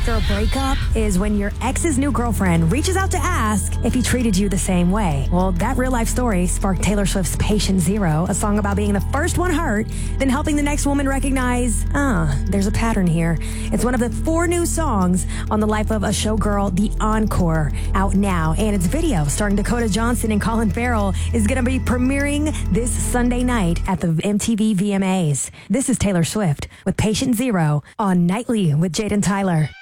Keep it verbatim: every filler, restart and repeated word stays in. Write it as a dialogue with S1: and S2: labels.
S1: after a breakup is when your ex's new girlfriend reaches out to ask if he treated you the same way. Well, that real-life story sparked Taylor Swift's Patient Zero, a song about being the first one hurt, then helping the next woman recognize, ah, there's a pattern here. It's one of the four new songs on the life of a showgirl, The Encore, out now. And its video, starring Dakota Johnson and Colin Farrell, is going to be premiering this Sunday night at the M T V V M As. This is Taylor Swift with Patient Zero on Nightly with Jade and Tyler.